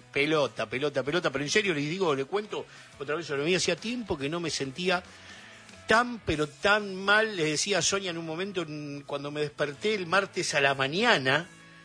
pelota, pero en serio les digo, le cuento otra vez sobre mí, hacía tiempo que no me sentía pero tan mal, les decía a Sonia en un momento, cuando me desperté el martes a la mañana,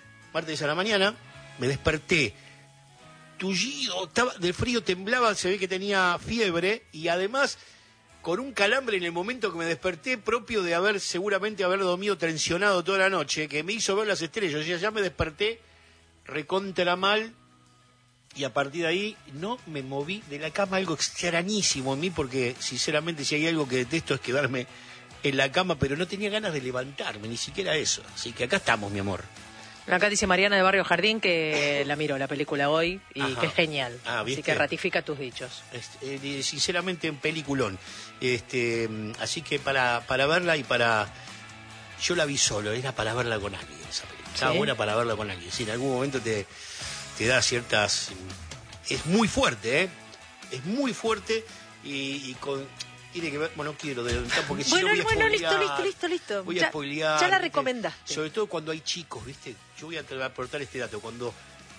me desperté tullido, del frío, temblaba, se ve que tenía fiebre, y además con un calambre en el momento que me desperté, propio de seguramente haber dormido tensionado toda la noche, que me hizo ver las estrellas. O sea, ya me desperté recontra mal, y a partir de ahí no me moví de la cama, algo extrañísimo en mí, porque sinceramente si hay algo que detesto es quedarme en la cama, pero no tenía ganas de levantarme, ni siquiera eso. Así que acá estamos, mi amor. Acá dice Mariana de Barrio Jardín que la miró la película hoy y Ajá. que es genial. ¿Viste? Así que ratifica tus dichos. Sinceramente, en peliculón. Así que para verla yo la vi solo, era para verla con alguien esa película. Estaba buena para verla con alguien. Sí, en algún momento te da ciertas... Es muy fuerte, ¿eh? Es muy fuerte y tiene que ver... Bueno, no quiero adelantar porque si no voy a spoilear. Listo. Voy a spoilear. Ya la recomendaste. Sobre todo cuando hay chicos, ¿viste? Yo voy a aportar este dato. Cuando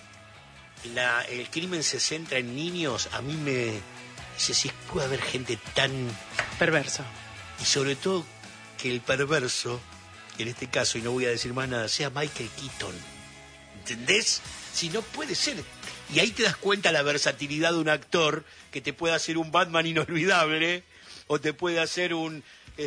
el crimen se centra en niños, a mí me dice si puede haber gente tan... perverso. Y sobre todo que el perverso, en este caso, y no voy a decir más nada, sea Michael Keaton. ¿Entendés? Si no puede ser. Y ahí te das cuenta la versatilidad de un actor que te puede hacer un Batman inolvidable o te puede hacer un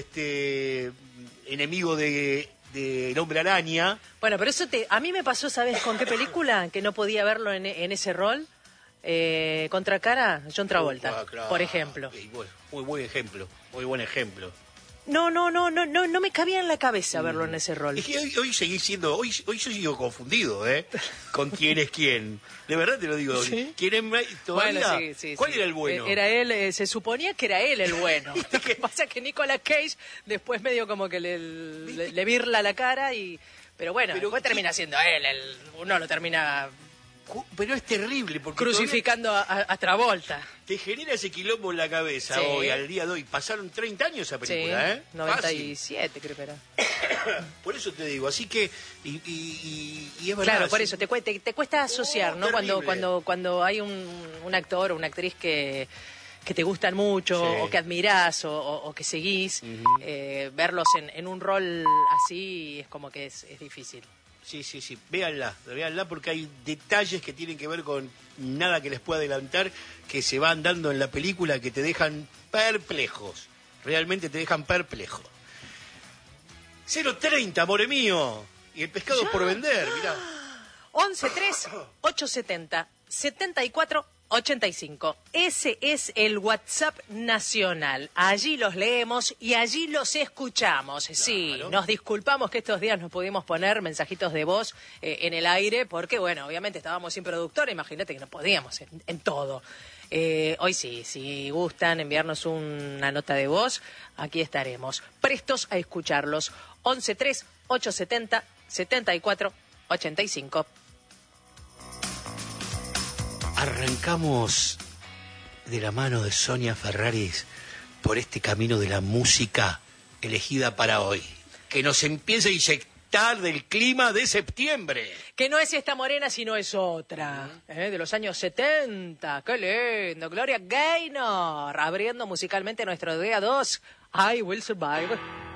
enemigo de El Hombre Araña. Bueno, pero eso a mí me pasó, ¿sabes con qué película? Que no podía verlo en ese rol. Contracara, John Travolta, claro. por ejemplo. Muy buen ejemplo, muy buen ejemplo. No me cabía en la cabeza verlo en ese rol. Es que hoy seguí siendo, hoy yo sigo confundido, con quién es quién. De verdad te lo digo. ¿Sí? ¿Quién es todavía? Bueno, sí. ¿Cuál era el bueno? Era él, se suponía que era él el bueno. Lo que pasa es que Nicolas Cage después medio como que le birla la cara pero bueno, después termina siendo él, uno lo termina... Pero es terrible porque crucificando a Travolta. Te genera ese quilombo en la cabeza hoy, al día de hoy. Pasaron 30 años esa película, sí, 97 creo que era. Por eso te digo, así que... Y es verdad. Claro, por eso, te cuesta asociar, ¿no? Cuando hay un actor o una actriz que te gustan mucho, o que admirás, o que seguís, verlos en un rol así es como que es difícil. Sí, véanla porque hay detalles que tienen que ver con nada que les pueda adelantar, que se van dando en la película que te dejan perplejos, realmente te dejan perplejos. 0.30, amore mío, y el pescado por vender, mirá. 11-3-870-74-85. Ese es el WhatsApp nacional. Allí los leemos y allí los escuchamos. Claro. Sí, nos disculpamos que estos días no pudimos poner mensajitos de voz en el aire porque, bueno, obviamente estábamos sin productor. Imagínate que no podíamos en todo. Hoy sí, si gustan enviarnos una nota de voz, aquí estaremos, prestos a escucharlos. 11-3-870-74-85. Arrancamos de la mano de Sonia Ferraris por este camino de la música elegida para hoy, que nos empieza a inyectar del clima de septiembre. Que no es esta morena, sino es otra, de los años 70. ¡Qué lindo! Gloria Gaynor, abriendo musicalmente nuestro día 2, I Will Survive.